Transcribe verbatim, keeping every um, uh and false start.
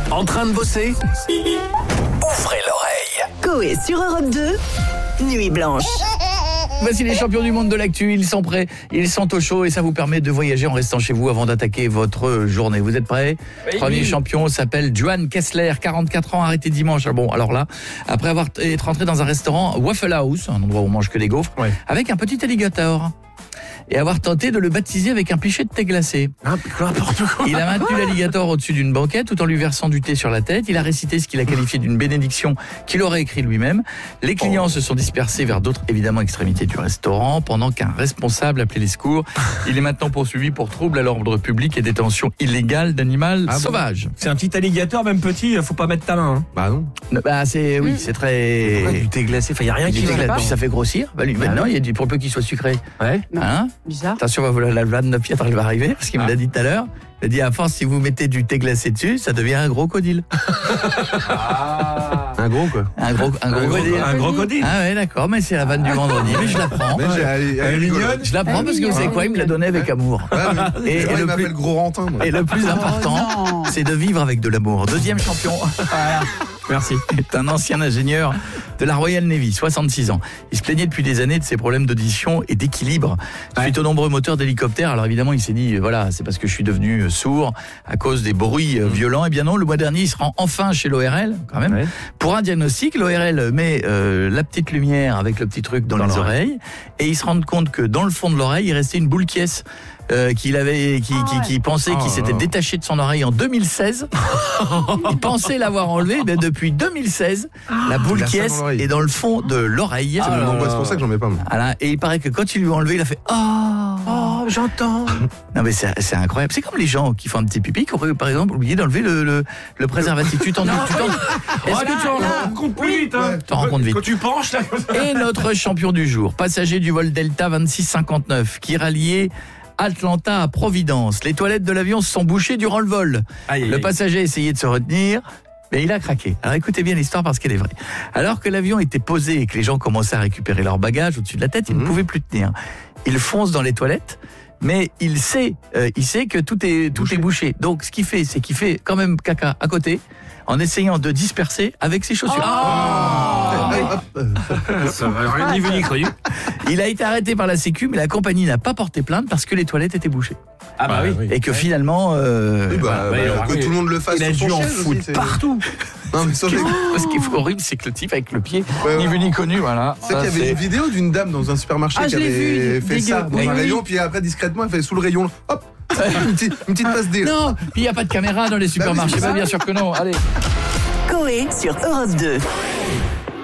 En train de bosser? Ouvrez l'oreille. Coé sur Europe deux, Nuit Blanche. Voici les champions du monde de l'actu, ils sont prêts, ils sont au chaud et ça vous permet de voyager en restant chez vous avant d'attaquer votre journée. Vous êtes prêts? Oui, Premier oui. champion s'appelle Johan Kessler, quarante-quatre ans, arrêté dimanche. Bon, alors là, après avoir été rentré dans un restaurant Waffle House, un endroit où on mange que des gaufres, Ouais. avec un petit alligator. Et avoir tenté de le baptiser avec un pichet de thé glacé. Ah, n'importe quoi. Il a maintenu l'alligator au-dessus d'une banquette tout en lui versant du thé sur la tête. Il a récité ce qu'il a qualifié d'une bénédiction qu'il aurait écrit lui-même. Les clients se sont dispersés vers d'autres, évidemment, extrémités du restaurant pendant qu'un responsable appelait les secours. Il est maintenant poursuivi pour trouble à l'ordre public et détention illégale d'animal Ah bon sauvage. C'est un petit alligator, même petit, faut pas mettre ta main. Hein. Bah non. Bah, c'est, oui, c'est très... Ouais, du thé glacé, enfin, y a rien Du qui thé va glacé. là-dedans. Puis ça fait grossir. Bah, lui, maintenant, il y a du, pour peu qu'il soit sucré. Ouais. Hein? Bizarre. Attention, voilà, la vanne de Piètre, elle va arriver, parce qu'il me l'a dit tout à l'heure. Il a dit, à force, si vous mettez du thé glacé dessus, ça devient un gros crocodile. Un gros quoi. Un gros, un gros Un gros, crocodile. un crocodile. Ah ouais, d'accord, mais c'est la vanne du vendredi. Mais je la prends. Mais j'ai- elle est- elle est mignonne. Je la prends parce que vous savez quoi, il me l'a donné avec amour. Ouais, mais- Et- tu vois, et il le m'appelle plus- Gros Rantin. moi. Et le plus important, c'est de vivre avec de l'amour. Deuxième champion. Voilà. Merci. est un ancien ingénieur de la Royal Navy, soixante-six ans. Il se plaignait depuis des années de ses problèmes d'audition et d'équilibre suite aux nombreux moteurs d'hélicoptères. Alors évidemment, il s'est dit, voilà, c'est parce que je suis devenu sourd à cause des bruits euh, violents. Eh bien non, le mois dernier, il se rend enfin chez l'O R L, quand même, Ouais. pour un diagnostic. L'O R L met euh, la petite lumière avec le petit truc dans, Dans les l'oreille. oreilles et ils se rendent compte que dans le fond de l'oreille, il restait une boule quièce. Euh, qu'il avait, qui, qui, qui pensait Oh qu'il s'était là. détaché de son oreille en deux mille seize. Il pensait l'avoir enlevé, mais depuis deux mille seize, la boule Il a ça quièce dans l'oreille. est dans le fond de l'oreille. C'est mon angoisse, c'est pour ça que j'en mets pas moi. Voilà. Et il paraît que quand il lui a enlevé, il a fait « Oh, Oh, j'entends. non mais c'est, c'est incroyable. C'est comme les gens qui font un petit pipi, qui auraient par exemple oublié d'enlever le, le, le préservatif. Tu t'en tu t'en- Est-ce que tu en rends compte plus vite, hein? T'en rends compte vite. Quand tu penches, là, comme ça. Et notre champion du jour, passager du vol Delta vingt-six cinquante-neuf, qui ralliait Atlanta à Providence. Les toilettes de l'avion se sont bouchées durant le vol. Aïe, aïe, Le aïe. passager a essayé de se retenir, mais il a craqué. Alors écoutez bien l'histoire parce qu'elle est vraie. Alors que l'avion était posé et que les gens commençaient à récupérer leur bagage au-dessus de la tête, il Mhm. ne pouvait plus tenir. Il fonce dans les toilettes, mais il sait, euh, il sait que tout est tout est bouché. Donc ce qu'il fait, c'est qu'il fait quand même caca à côté, en essayant de disperser avec ses chaussures. Hop, euh, Ça va, rien ni vu ni cru. Il a été arrêté par la Sécu, mais la compagnie n'a pas porté plainte parce que les toilettes étaient bouchées. Ah bah oui. Et que finalement... euh, oui, bah, bah, bah, alors, que oui. tout le monde le fasse Il a sur dû son en siège foutre aussi, c'est- partout. Non, mais sur les- Ce qui est horrible, c'est que le type avec le pied, Ouais, ni ouais. vu ni connu, voilà. C'est Ça, qu'il y avait c'est- une vidéo d'une dame dans un supermarché Ah, qui je l'ai avait vu, fait dégueu. ça dans Oui, un oui. rayon, puis après discrètement elle fait sous le rayon, hop, une petite, une petite passe D. Non, puis il n'y a pas de caméra dans les supermarchés. c'est Bah, ça. bien sûr que non. Allez. Coé sur Europe deux.